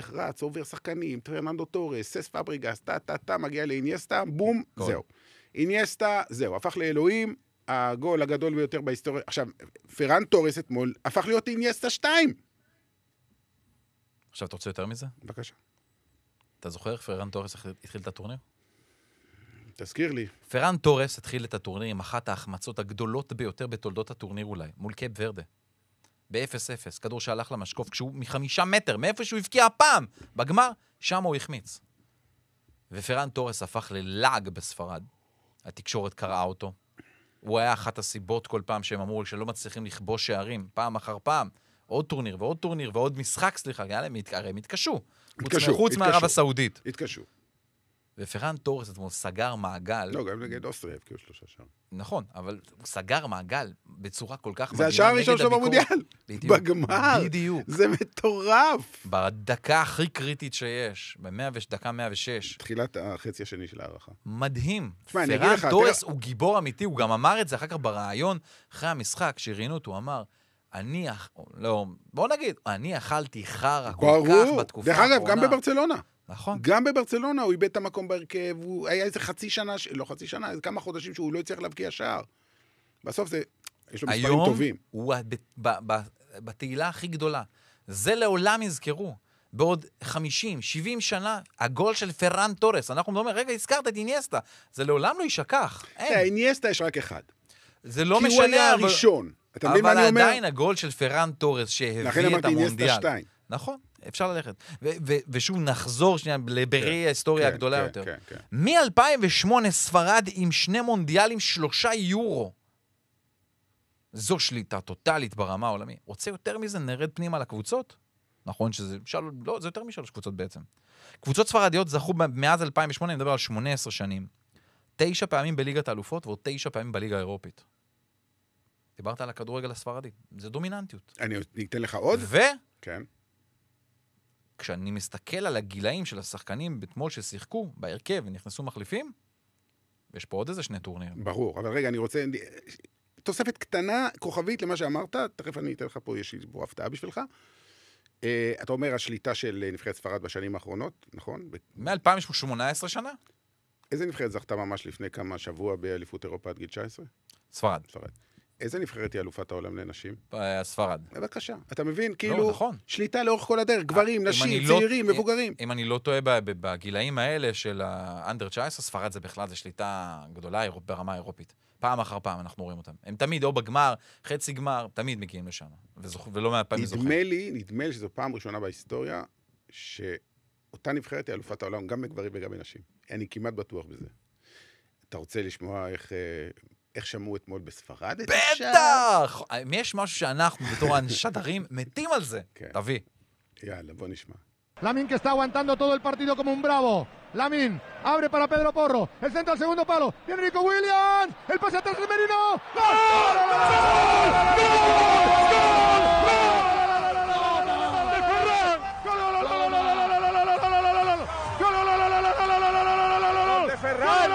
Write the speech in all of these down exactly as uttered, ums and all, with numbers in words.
רץ, עובר שחקנים, פרננדו טורס, סס פאבריגס, טה, טה, טה, מגיע לאינייסטה, בום, זהו. אינייסטה, זהו, הפך לאלוהים, הגול הגדול ביותר בהיסטוריה. עכשיו, פרן טורס אתמול הפך להיות אינייסטה שתיים. עכשיו, אתה רוצה יותר מזה? בבקשה. אתה זוכר איך פרן טורס התחיל את הטורניר? תזכיר לי. פרן טורס התחיל את הטורניר עם אחת ההחמצות הגדולות ביותר בתולדות הטורניר אולי, מול קייפ ורדה. ב-אפס אפס, כדור שהלך למשקוף כשהוא מחמישה מטר, מאיפה שהוא הבקיע הפעם, בגמר, שם הוא החמיץ. ופרן טורס הפך ללעג בספרד. התקשורת קראה אותו. הוא היה אחת הסיבות כל פעם שהם אמרו שלא מצליחים לכבוש שערים, פעם אחר פעם. עוד טורניר ועוד טורניר ועוד משחק, סליחה, הרי הם התקשו. התקשו, חוץ מערב הסעודית. התקשו. ופרן טורס אתמול סגר מעגל. לא, גם נגד אוסטריה, הבקיעו שלושה שערים. נכון, אבל הוא סגר מעגל בצורה כל כך מדהימה. זה השער הראשון שלו במונדיאל. בגמר. בדיוק. זה מטורף. בדקה הכי קריטית שיש, בדקה מאה ושש. תחילת החצי השני של הערכה. מדהים. פרן טורס הוא גיבור אמיתי, הוא גם אמר את זה אחר כך ברעיון, אחרי המשחק, שראיינו אותו, הוא אמר, אני, לא, בוא נגיד, אני אכלתי חרא כל כך בתקופה האחרונה. דרך אגב, גם בברצלונה. נכון. גם בברצלונה הוא איבד את המקום בהרכב, הוא היה איזה חצי שנה, לא חצי שנה, איזה כמה חודשים שהוא לא הצליח להבקיע שער. בסוף זה, יש לו מספרים טובים. היום הוא בתהילה הכי גדולה. זה לעולם יזכרו. בעוד חמישים, שבעים שנה, הגול של פרן טורס, אנחנו מדברים, רגע, הזכרת את אינייסטה, זה לעולם לא יישכח. אינייסטה יש רק אחד. זה לא משנה. כי הוא היה הראשון. אתה מבין מה אני אומר? אבל עדיין הגול של פרן טורס שהביא את המונדיאל. נכון. אפשר ללכת. ושוב נחזור שנייה לברי ההיסטוריה הגדולה יותר. מ-אלפיים ושמונה ספרד עם שני מונדיאלים, שלושה יורו. זו שליטה טוטלית ברמה העולמית. רוצה יותר מזה, נרד פנימה לקבוצות? נכון שזה, לא, זה יותר משלוש קבוצות בעצם. קבוצות ספרדיות זכו מאז אלפיים ושמונה, אני מדבר על שמונה עשרה שנים. תשע פעמים בליגת האלופות ועוד תשע פעמים בליגה האירופית. דיברת על הכדורגל הספרדי. זה דומיננטיות. אני אתן לך עוד? ו... כן. כשאני מסתכל על הגילאים של השחקנים בתמול ששיחקו בהרכב ונכנסו מחליפים, יש פה עוד איזה שני טורנירים. ברור, אבל רגע, אני רוצה... תוספת קטנה, כוכבית למה שאמרת, תכף אני אתן לך פה, יש לי בו הפתעה בשבילך. אתה אומר, השליטה של נבחרת ספרד בשנים האחרונות, נכון? מ-אלפיים ושמונה עשרה שנה? איזה נבחרת זכתה ממש לפני כמה שבוע באליפות אירופה עד גיל תשע עשרה? ספרד. ספרד. איזה נבחרת היא אלופת העולם לנשים? ספרד. בבקשה. אתה מבין? כאילו, שליטה לאורך כל הדרך, גברים, נשים, צעירים, מבוגרים. אם אני לא טועה בגילאים האלה של האנדר תשע עשרה, ספרד זה בכלל, זה שליטה גדולה ברמה האירופית. פעם אחר פעם אנחנו רואים אותם. הם תמיד, או בגמר, חצי גמר, תמיד מגיעים לשם. ולא מהפעמים זוכים. נדמה לי, נדמה לי שזו פעם ראשונה בהיסטוריה, שאותה נבחרת היא אלופת העולם, גם בגברים וגם בנשים. אני כמעט בטוח בזה. אתה רוצה לשמוע איך... איך שמעו אתמול בספרד? בטח! יש משהו שאנחנו, בתור השדרים, מתים על זה. תביא. יאללה, בוא נשמע. Lamin que está aguantando todo el partido como un bravo. Lamin abre para Pedro Porro. El centro al segundo palo. Viene Nico Williams. El pase atrás de Merino. ¡Gol! ¡Gol! ¡De Ferran!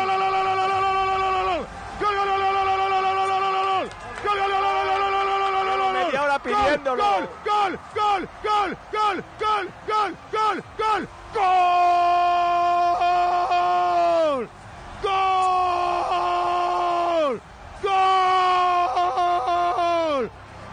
pidiéndolo. Gol, gol, gol, gol, gol, gol, gol, gol, gol, gol, gol, gol,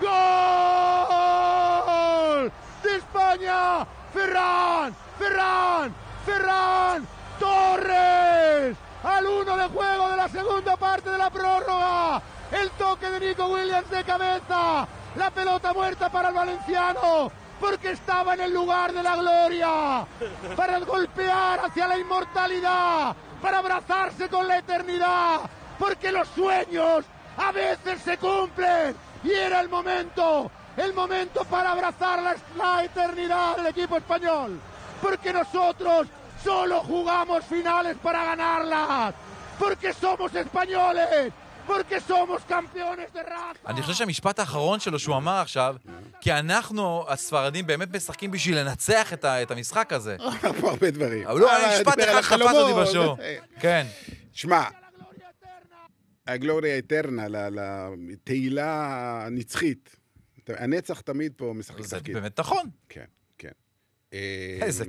gol de España, Ferran, Ferran, Ferran Torres, al uno de juego de la segunda parte de la prórroga, el toque de Nico Williams de cabeza. La pelota muerta para el valenciano, porque estaba en el lugar de la gloria, para golpear hacia la inmortalidad, para abrazarse con la eternidad, porque los sueños a veces se cumplen, y era el momento, el momento para abrazar la, la eternidad del equipo español, porque nosotros solo jugamos finales para ganarlas, porque somos españoles. porque somos campeones de raza. אני חושב שהמשפט האחרון שלו שהוא אמר עכשיו, כי אנחנו, הספרדים, באמת משחקים בשביל לנצח את המשחק הזה. פה הרבה דברים. אבל לא, המשפט אחד חפש אותי בשור. כן. שמע, הגלוריה אטרנה, לתהילה הנצחית. הנצח תמיד פה משחק תפקיד. זה באמת נכון. כן, כן. איזה